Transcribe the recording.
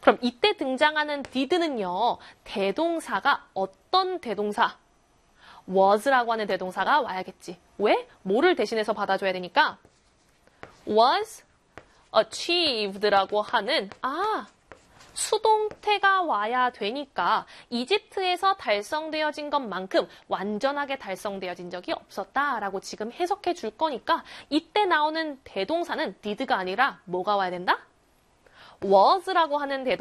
그럼 이때 등장하는 did는요. 대동사가 어떤 대동사? was라고 하는 대동사가 와야겠지. 왜? 뭐를 대신해서 받아줘야 되니까 was achieved라고 하는 수동태가 와야 되니까 이집트에서 달성되어진 것만큼 완전하게 달성되어진 적이 없었다라고 지금 해석해 줄 거니까 이때 나오는 대동사는 did가 아니라 뭐가 와야 된다? was라고 하는 대동사